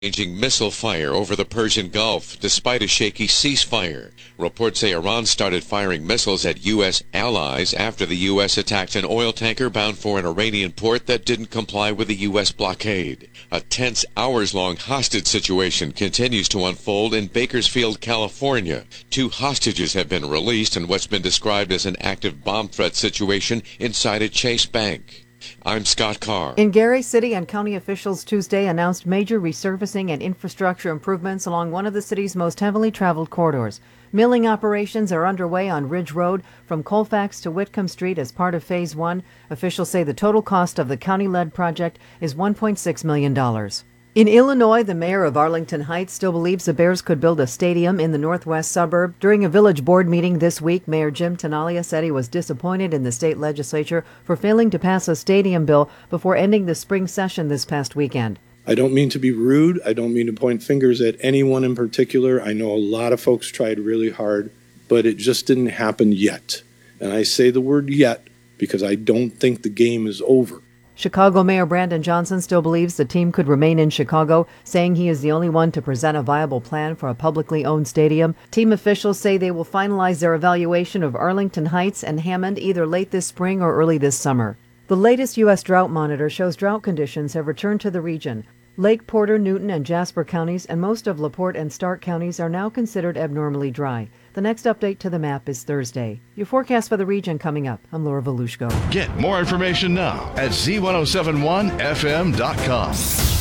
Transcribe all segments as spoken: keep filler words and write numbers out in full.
Raging missile fire over the Persian Gulf, despite a shaky ceasefire. Reports say Iran started firing missiles at U S allies after the U S attacked an oil tanker bound for an Iranian port that didn't comply with the U S blockade. A tense, hours-long hostage situation continues to unfold in Bakersfield, California. Two hostages have been released in what's been described as an active bomb threat situation inside a Chase Bank. I'm Scott Carr. In Gary, city and county officials Tuesday announced major resurfacing and infrastructure improvements along one of the city's most heavily traveled corridors. Milling operations are underway on Ridge Road from Colfax to Whitcomb Street as part of Phase one. Officials say the total cost of the county-led project is one point six million dollars. In Illinois, the mayor of Arlington Heights still believes the Bears could build a stadium in the northwest suburb. During a village board meeting this week, Mayor Jim Tenalia said he was disappointed in the state legislature for failing to pass a stadium bill before ending the spring session this past weekend. I don't mean to be rude. I don't mean to point fingers at anyone in particular. I know a lot of folks tried really hard, but it just didn't happen yet. And I say the word yet because I don't think the game is over. Chicago Mayor Brandon Johnson still believes the team could remain in Chicago, saying he is the only one to present a viable plan for a publicly owned stadium. Team officials say they will finalize their evaluation of Arlington Heights and Hammond either late this spring or early this summer. The latest U S drought monitor shows drought conditions have returned to the region. Lake Porter, Newton, and Jasper counties and most of LaPorte and Stark counties are now considered abnormally dry. The next update to the map is Thursday. Your forecast for the region coming up. I'm Laura Volushko. Get more information now at Z ten seventy-one F M dot com.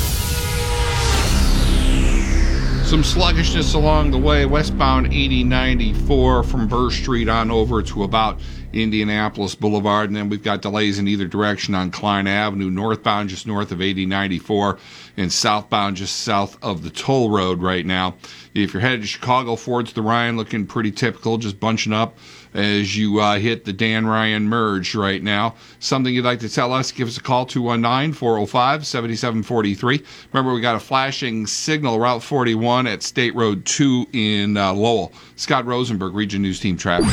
Some sluggishness along the way, westbound eighty ninety-four from Burr Street on over to about Indianapolis Boulevard, and then we've got delays in either direction on Klein Avenue, northbound just north of eighty ninety-four, and southbound just south of the toll road right now. If you're headed to Chicago, Ford to the Ryan, looking pretty typical, just bunching up as you uh, hit the Dan Ryan merge right now. Something you'd like to tell us, give us a call, two one nine, four oh five, seven seven four three. Remember, we got a flashing signal, Route forty-one at State Road two in uh, Lowell. Scott Rosenberg, Region News Team Traffic.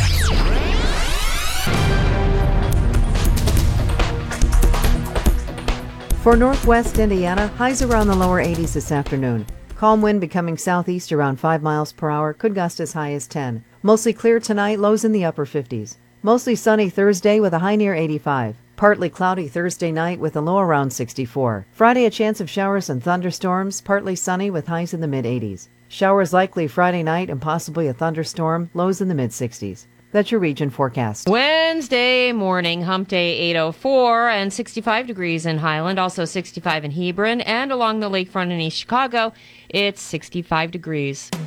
For northwest Indiana, highs around the lower eighties this afternoon. Calm wind becoming southeast around five miles per hour, could gust as high as ten. Mostly clear tonight, lows in the upper fifties. Mostly sunny Thursday with a high near eighty-five. Partly cloudy Thursday night with a low around sixty-four. Friday, a chance of showers and thunderstorms, partly sunny with highs in the mid-eighties. Showers likely Friday night and possibly a thunderstorm, lows in the mid-sixties. That's your region forecast. Wednesday morning, hump day eight oh four and sixty-five degrees in Highland, also sixty-five in Hebron, and along the lakefront in East Chicago, it's sixty-five degrees.